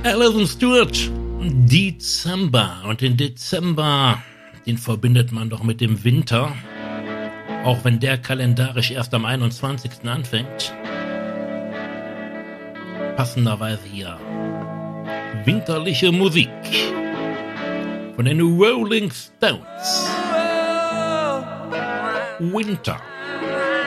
Alison Stewart, Dezember. Und den Dezember, den verbindet man doch mit dem Winter. Auch wenn der kalendarisch erst am 21. anfängt. Passenderweise hier winterliche Musik von den Rolling Stones. Winter.